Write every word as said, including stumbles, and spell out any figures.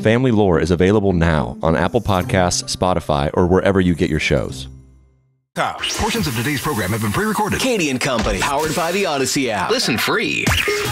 Family Lore is available now on Apple Podcasts, Spotify, or wherever you get your shows. Portions of today's program have been pre-recorded. Katie and Company, powered by the Odyssey app. Listen free.